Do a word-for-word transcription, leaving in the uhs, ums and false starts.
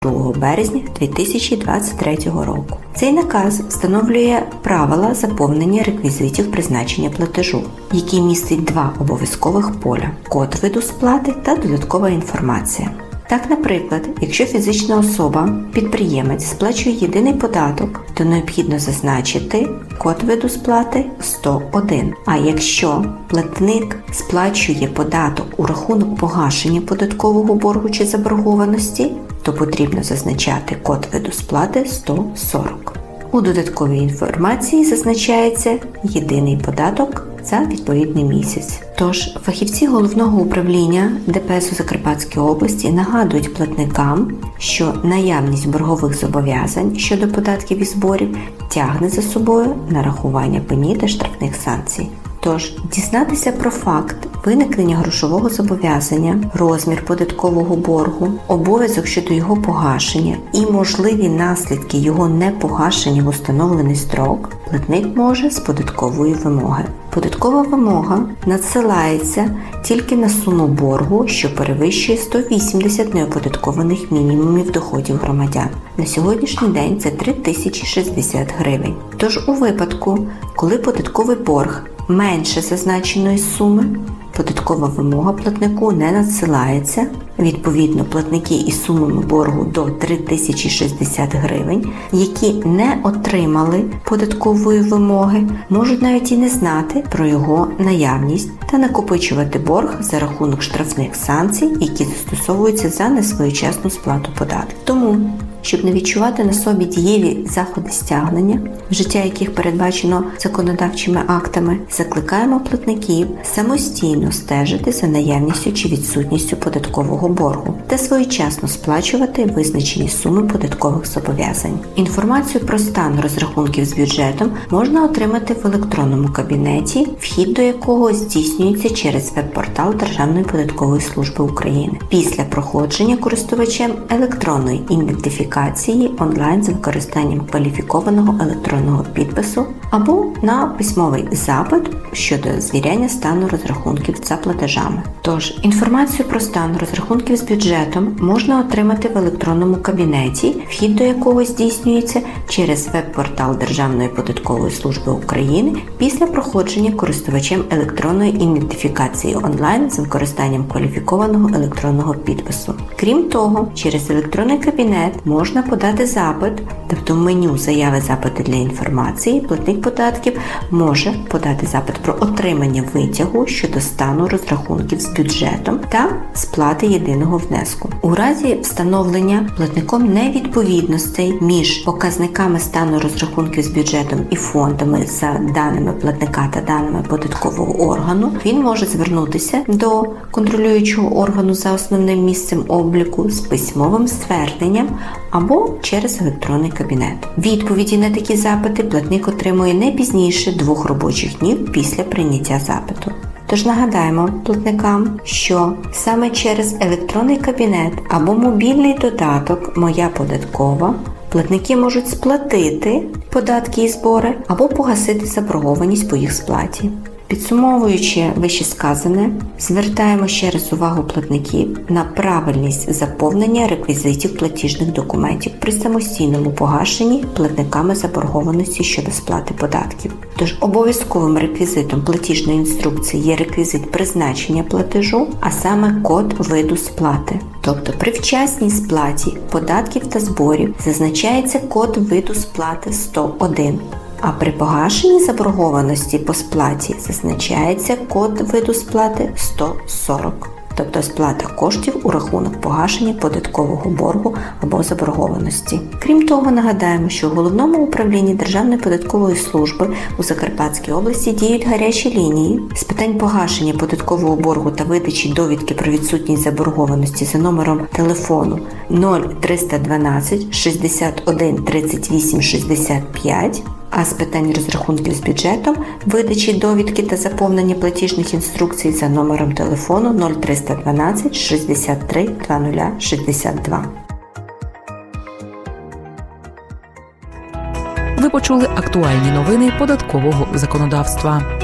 другого березня дві тисячі двадцять третього року. Цей наказ встановлює правила заповнення реквізитів призначення платежу, який містить два обов'язкових поля – код виду сплати та додаткова інформація. Так, наприклад, якщо фізична особа, підприємець, сплачує єдиний податок, то необхідно зазначити код виду сплати сто один. А якщо платник сплачує податок у рахунок погашення податкового боргу чи заборгованості, то потрібно зазначати код виду сплати сто сорок. У додатковій інформації зазначається єдиний податок за відповідний місяць. Тож, фахівці Головного управління Де Пе Ес у Закарпатській області нагадують платникам, що наявність боргових зобов'язань щодо податків і зборів тягне за собою нарахування пені та штрафних санкцій. Тож, дізнатися про факт виникнення грошового зобов'язання, розмір податкового боргу, обов'язок щодо його погашення і можливі наслідки його непогашення в установлений строк, платник може з податкової вимоги. Податкова вимога надсилається тільки на суму боргу, що перевищує сто вісімдесят неоподаткованих мінімумів доходів громадян. На сьогоднішній день це три тисячі шістдесят гривень. Тож у випадку, коли податковий борг менше зазначеної суми, податкова вимога платнику не надсилається. Відповідно, платники із сумами боргу до три тисячі шістдесят гривень, які не отримали податкової вимоги, можуть навіть і не знати про його наявність та накопичувати борг за рахунок штрафних санкцій, які застосовуються за несвоєчасну сплату податків. Тому, щоб не відчувати на собі дієві заходи стягнення, вжиття яких передбачено законодавчими актами, закликаємо платників самостійно стежити за наявністю чи відсутністю податкового боргу та своєчасно сплачувати визначені суми податкових зобов'язань. Інформацію про стан розрахунків з бюджетом можна отримати в електронному кабінеті, вхід до якого здійснюється через веб-портал Державної податкової служби України після проходження користувачем електронної ідентифікації онлайн з використанням кваліфікованого електронного підпису або на письмовий запит щодо звіряння стану розрахунків за платежами. Тож, інформацію про стан розрахунків з бюджетом можна отримати в електронному кабінеті, вхід до якого здійснюється через веб-портал Державної податкової служби України після проходження користувачем електронної ідентифікації онлайн з використанням кваліфікованого електронного підпису. Крім того, через електронний кабінет можна подати запит, тобто в меню «Заяви запити для інформації» платник податків може подати запит про отримання витягу щодо стану розрахунків з бюджетом та сплати єдиного внеску. У разі встановлення платником невідповідностей між показниками стану розрахунків з бюджетом і фондами за даними платника та даними податкового органу, він може звернутися до контролюючого органу за основним місцем обліку з письмовим зверненням або через електронний кабінет. Відповіді на такі запити платник отримує не пізніше двох робочих днів після прийняття запиту. Тож нагадаємо платникам, що саме через електронний кабінет або мобільний додаток «Моя податкова» платники можуть сплатити податки і збори або погасити заборгованість по їх сплаті. Підсумовуючи вищесказане, звертаємо ще раз увагу платників на правильність заповнення реквізитів платіжних документів при самостійному погашенні платниками заборгованості щодо сплати податків. Тож обов'язковим реквізитом платіжної інструкції є реквізит призначення платежу, а саме код виду сплати. Тобто при вчасній сплаті податків та зборів зазначається код виду сплати сто один. А при погашенні заборгованості по сплаті зазначається код виду сплати сто сорок, тобто сплата коштів у рахунок погашення податкового боргу або заборгованості. Крім того, нагадаємо, що у Головному управлінні Державної податкової служби у Закарпатській області діють гарячі лінії з питань погашення податкового боргу та видачі довідки про відсутність заборгованості за номером телефону нуль триста дванадцять шістдесят один тридцять вісім шістдесят п'ять, а з питань розрахунків з бюджетом, видачі довідки та заповнення платіжних інструкцій за номером телефону нуль триста дванадцять шістдесят три двадцять шістдесят два. Ви почули актуальні новини податкового законодавства.